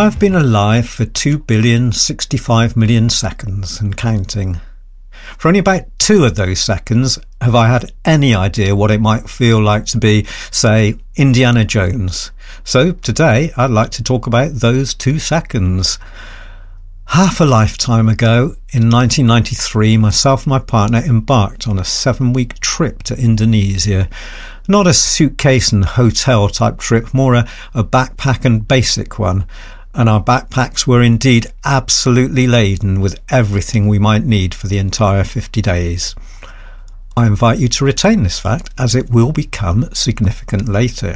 I've been alive for 2,065,000,000 seconds and counting. For only about 2 of those seconds have I had any idea what it might feel like to be, say, Indiana Jones. So today I'd like to talk about those 2 seconds. Half a lifetime ago, in 1993, myself and my partner embarked on a 7-week trip to Indonesia. Not a suitcase and hotel type trip, more a backpack and basic one. And our backpacks were indeed absolutely laden with everything we might need for the entire 50 days. I invite you to retain this fact, as it will become significant later.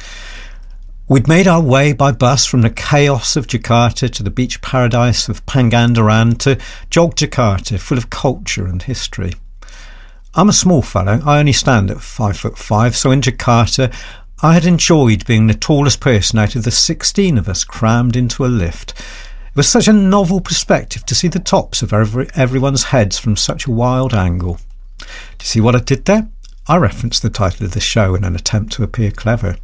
We'd made our way by bus from the chaos of Jakarta to the beach paradise of Pangandaran to Yogyakarta, full of culture and history. I'm a small fellow, I only stand at 5'5", so in Jakarta I had enjoyed being the tallest person out of the 16 of us crammed into a lift. It was such a novel perspective to see the tops of everyone's heads from such a wild angle. Do you see what I did there? I referenced the title of the show in an attempt to appear clever.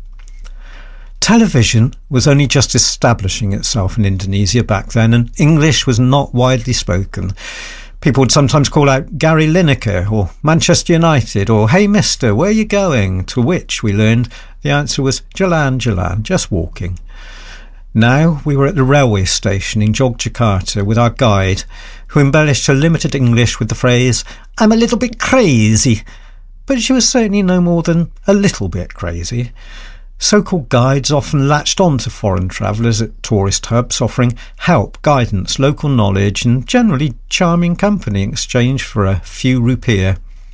Television was only just establishing itself in Indonesia back then, and English was not widely spoken. People would sometimes call out Gary Lineker or Manchester United or "Hey mister, where are you going?" To which we learned the answer was Jalan, just walking. Now we were at the railway station in Yogyakarta with our guide, who embellished her limited English with the phrase, "I'm a little bit crazy." But she was certainly no more than a little bit crazy. So-called guides often latched on to foreign travellers at tourist hubs, offering help, guidance, local knowledge and generally charming company in exchange for a few rupiah.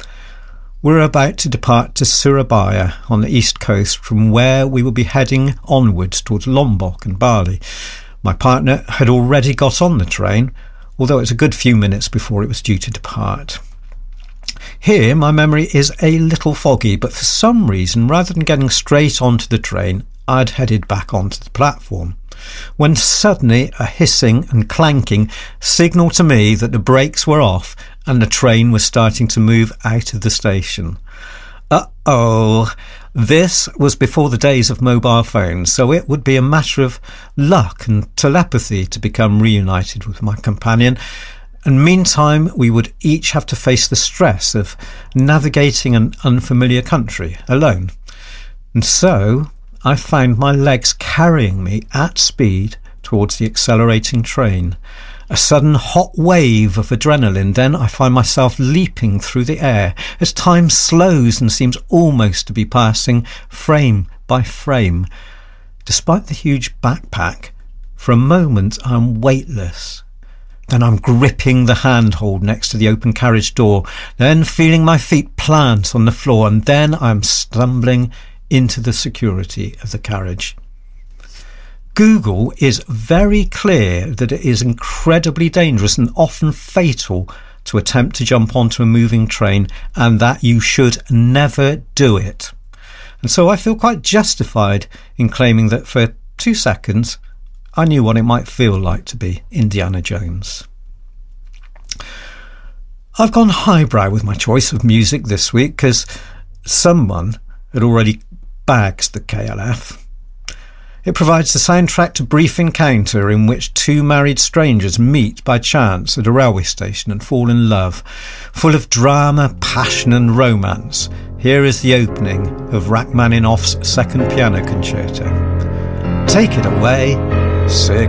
We're about to depart to Surabaya on the east coast, from where we will be heading onwards towards Lombok and Bali. My partner had already got on the train, although it was a good few minutes before it was due to depart. Here my memory is a little foggy, but for some reason, rather than getting straight onto the train, I'd headed back onto the platform, when suddenly a hissing and clanking signalled to me that the brakes were off and the train was starting to move out of the station. Uh-oh! This was before the days of mobile phones, so it would be a matter of luck and telepathy to become reunited with my companion. And meantime, we would each have to face the stress of navigating an unfamiliar country alone. And so I found my legs carrying me at speed towards the accelerating train. A sudden hot wave of adrenaline, then I find myself leaping through the air as time slows and seems almost to be passing frame by frame. Despite the huge backpack, for a moment I'm weightless. Then I'm gripping the handhold next to the open carriage door, then feeling my feet plant on the floor, and then I'm stumbling into the security of the carriage. Google is very clear that it is incredibly dangerous and often fatal to attempt to jump onto a moving train, and that you should never do it. And so I feel quite justified in claiming that for 2 seconds I knew what it might feel like to be Indiana Jones. I've gone highbrow with my choice of music this week because someone had already bagged the KLF. It provides the soundtrack to Brief Encounter, in which 2 married strangers meet by chance at a railway station and fall in love. Full of drama, passion and romance, here is the opening of Rachmaninoff's Second Piano Concerto. Take it away, Sir